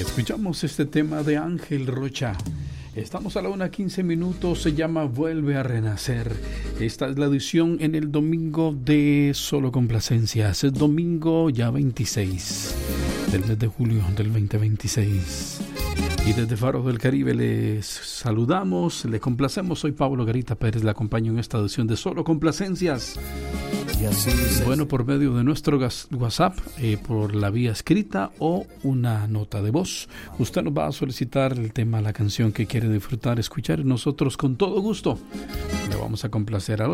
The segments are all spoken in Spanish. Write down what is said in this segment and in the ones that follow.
Escuchamos este tema de Ángel Rocha. Estamos a la 1:15, se llama Vuelve a Renacer. Esta es la edición en el domingo de Solo Complacencias. Es domingo ya 26 del mes de julio del 2026. Y desde Faro del Caribe les saludamos, les complacemos. Soy Pablo Garita Pérez, le acompaño en esta edición de Solo Complacencias. Bueno, por medio de nuestro WhatsApp, por la vía escrita o una nota de voz. Usted nos va a solicitar el tema, la canción que quiere disfrutar, escuchar, y nosotros con todo gusto le vamos a complacer al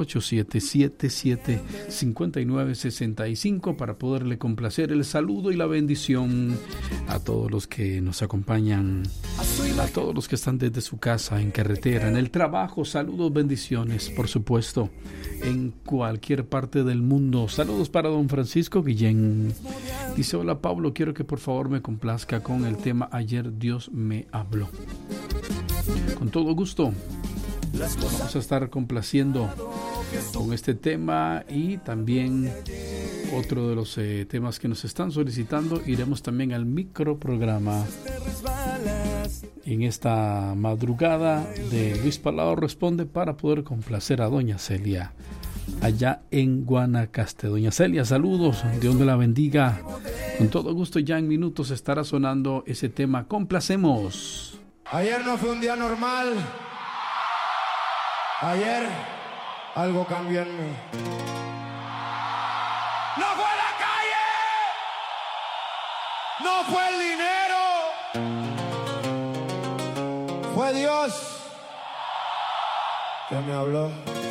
8777-5965 para poderle complacer. El saludo y la bendición a todos los que nos acompañan, a todos los que están desde su casa, en carretera, en el trabajo. Saludos, bendiciones, por supuesto, en cualquier parte del mundo. Saludos para don Francisco Guillén. Dice: hola Pablo, quiero que por favor me complazca con el tema Ayer Dios me habló. Con todo gusto vamos a estar complaciendo con este tema, y también otro de los temas que nos están solicitando. Iremos también al microprograma en esta madrugada de Luis Palao Responde para poder complacer a doña Celia allá en Guanacaste. Doña Celia, saludos, Dios me la bendiga. Con todo gusto, ya en minutos estará sonando ese tema. Complacemos. Ayer no fue un día normal. Ayer algo cambió en mí. No fue la calle, no fue el dinero, fue Dios que me habló.